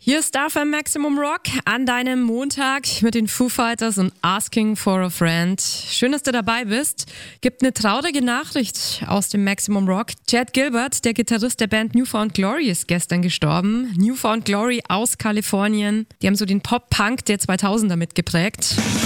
Hier ist FM Maximum Rock an deinem Montag mit den Foo Fighters und Asking for a Friend. Schön, dass du dabei bist. Gibt eine traurige Nachricht aus dem Maximum Rock. Chad Gilbert, der Gitarrist der Band New Found Glory, ist gestern gestorben. New Found Glory aus Kalifornien. Die haben so den Pop-Punk der 2000er mitgeprägt.